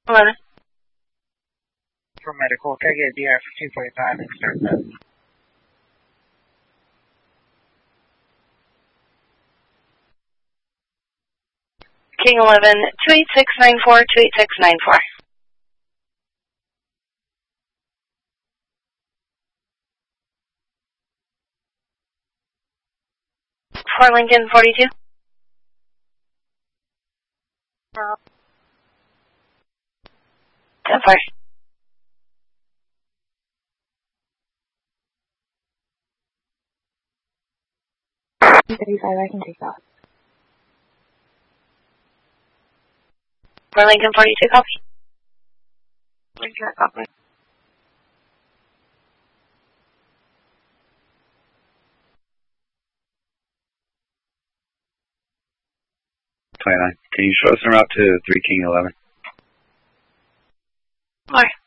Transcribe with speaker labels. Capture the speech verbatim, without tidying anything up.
Speaker 1: eleven.
Speaker 2: For medical, can I get D R fifteen forty-five and start that?
Speaker 1: King eleven, two eight six nine four, two eight six nine four. For Lincoln forty-two. ten four.
Speaker 3: thirty-five, I can take that.
Speaker 1: For Lincoln forty-two, copy. Lincoln, copy.
Speaker 4: twenty-nine. Can you show us en route to three King eleven?
Speaker 1: More.